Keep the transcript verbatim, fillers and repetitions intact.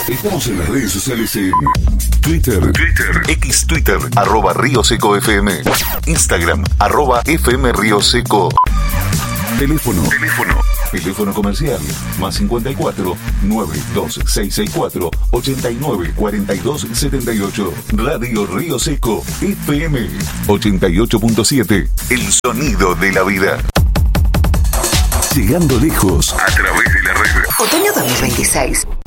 Estamos en las redes sociales en Twitter, Twitter, X Twitter, arroba Río Seco F M, Instagram, arroba F M Río Seco. Teléfono, teléfono, teléfono comercial, más cincuenta y cuatro, nueve dos seis seis cuatro, ochenta y nueve cuarenta y dos setenta y ocho. Radio Río Seco, F M, ochenta y ocho punto siete, el sonido de la vida. Llegando lejos, a través de la red. Otoño dos mil veintiséis.